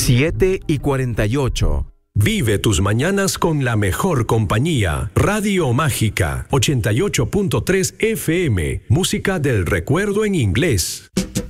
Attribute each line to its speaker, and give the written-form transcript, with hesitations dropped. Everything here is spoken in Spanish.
Speaker 1: 7:48.
Speaker 2: Vive tus mañanas con la mejor compañía. Radio Mágica 88.3 FM. Música del recuerdo en inglés.